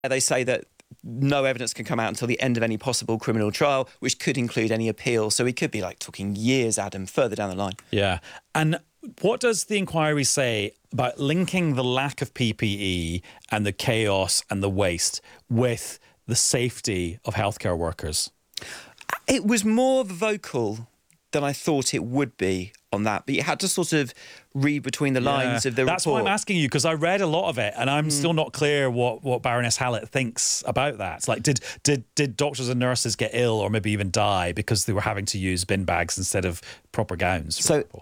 They say that no evidence can come out until the end of any possible criminal trial, which could include any appeal. So we could be talking years, Adam, further down the line. Yeah. And what does the inquiry say about linking the lack of PPE and the chaos and the waste with the safety of healthcare workers? It was more vocal than I thought it would be on that, but you had to sort of read between the lines of the report. That's why I'm asking you, because I read a lot of it and I'm still not clear what Baroness Hallett thinks about that. It's like, did doctors and nurses get ill or maybe even die because they were having to use bin bags instead of proper gowns?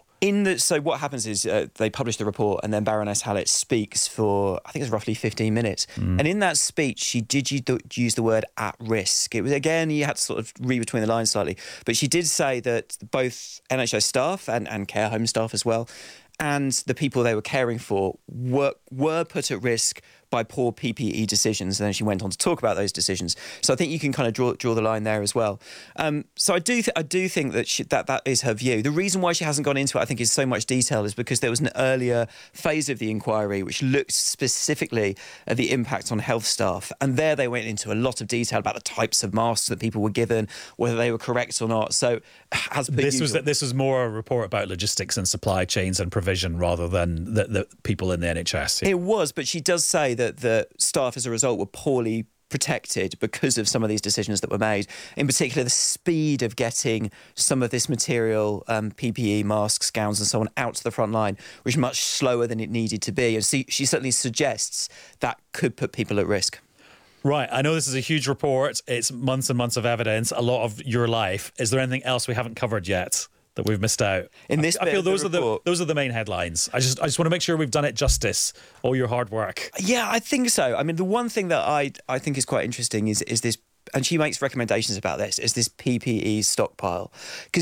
So what happens is they publish the report and then Baroness Hallett speaks for, I think it's roughly 15 minutes. And in that speech, she did use the word at risk. It was, again, you had to sort of read between the lines slightly. But she did say that both NHS staff and care home staff as well, and the people they were caring for were put at risk by poor PPE decisions. And then she went on to talk about those decisions. So I think you can kind of draw the line there as well. So I do think that that is her view. The reason why she hasn't gone into it, I think, is so much detail is because there was an earlier phase of the inquiry which looked specifically at the impact on health staff. And there they went into a lot of detail about the types of masks that people were given, whether they were correct or not. So this was more a report about logistics and supply chains and provision rather than the people in the NHS. It was, but she does say that the staff as a result were poorly protected because of some of these decisions that were made. In particular, the speed of getting some of this material, PPE, masks, gowns and so on, out to the front line was much slower than it needed to be. And she certainly suggests that could put people at risk. Right. I know this is a huge report. It's months and months of evidence, a lot of your life. Is there anything else we haven't covered yet that we've missed out? In this, I feel those are the main headlines. I just want to make sure we've done it justice. All your hard work. Yeah, I think so. I mean, the one thing that I think is quite interesting is this, and she makes recommendations about this, is this PPE stockpile, because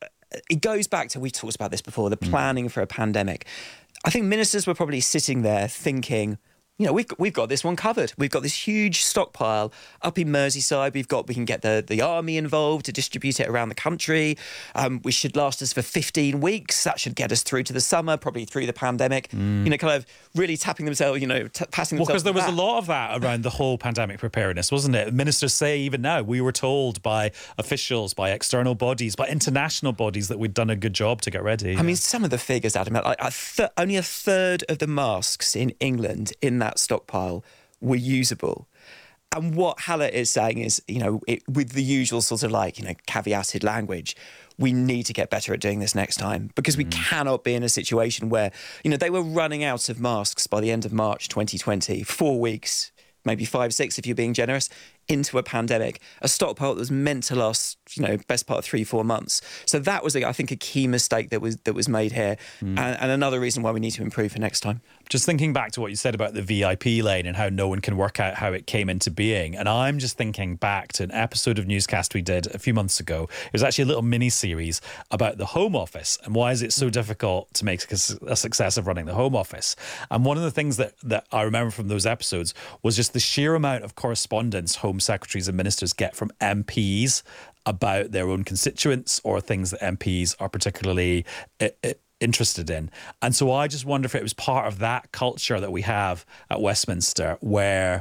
it goes back to, we talked about this before, the planning for a pandemic. I think ministers were probably sitting there thinking, we've got this one covered. We've got this huge stockpile up in Merseyside. We can get the army involved to distribute it around the country. We should last us for 15 weeks. That should get us through to the summer, probably through the pandemic. Kind of really tapping themselves, passing themselves. Well, because there was a lot of that around the whole pandemic preparedness, wasn't it? Ministers say even now, we were told by officials, by external bodies, by international bodies that we'd done a good job to get ready. I mean, some of the figures, Adam, only a third of the masks in England in that stockpile were usable. And what Hallett is saying is, with the usual sort of caveated language, we need to get better at doing this next time, because we cannot be in a situation where, they were running out of masks by the end of March 2020, 4 weeks, maybe 5, 6 if you're being generous, into a pandemic, a stockpile that was meant to last, best part of 3-4 months. So that was, I think, a key mistake that was made here, and another reason why we need to improve for next time. Just thinking back to what you said about the VIP lane and how no one can work out how it came into being, and I'm just thinking back to an episode of Newscast we did a few months ago. It was actually a little mini-series about the Home Office and why is it so difficult to make a success of running the Home Office. And one of the things that I remember from those episodes was just the sheer amount of correspondence Home Secretaries and Ministers get from MPs about their own constituents or things that MPs are particularly interested in. And so I just wonder if it was part of that culture that we have at Westminster, where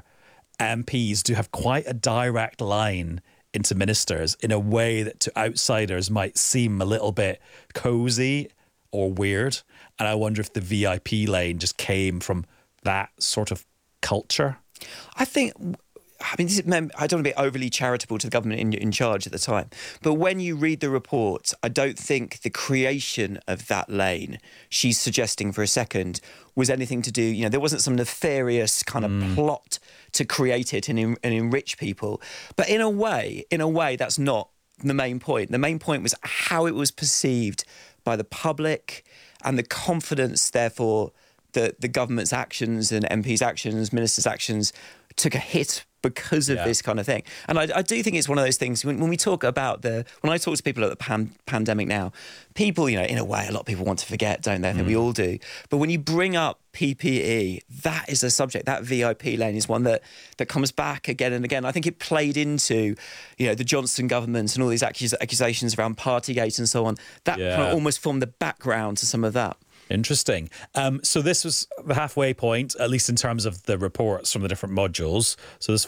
MPs do have quite a direct line into ministers in a way that to outsiders might seem a little bit cosy or weird. And I wonder if the VIP lane just came from that sort of culture. I don't want to be overly charitable to the government in charge at the time, but when you read the report, I don't think the creation of that lane she's suggesting for a second was anything to do, there wasn't some nefarious kind of plot to create it and enrich people. But in a way, that's not the main point. The main point was how it was perceived by the public and the confidence, therefore, that the government's actions and MPs' actions, ministers' actions took a hit because of this kind of thing. And I do think it's one of those things, when we talk about when I talk to people at the pandemic now, people, in a way, a lot of people want to forget, don't they? I think we all do. But when you bring up PPE, that is a subject, that VIP lane is one that comes back again and again. I think it played into, the Johnson government and all these accusations around Partygate and so on. That kind of almost formed the background to some of that. Interesting. So this was the halfway point, at least in terms of the reports from the different modules. So this